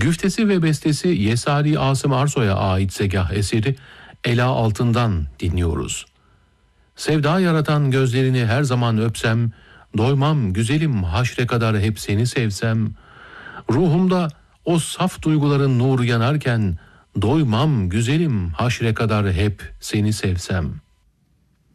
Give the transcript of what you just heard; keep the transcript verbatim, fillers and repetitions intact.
Güftesi ve bestesi Yesari Asım Arsoy'a ait Segah eseri Ela Altın'dan dinliyoruz. Sevda yaratan gözlerini her zaman öpsem, doymam güzelim haşre kadar hep seni sevsem, ruhumda o saf duyguların nuru yanarken, doymam güzelim haşre kadar hep seni sevsem.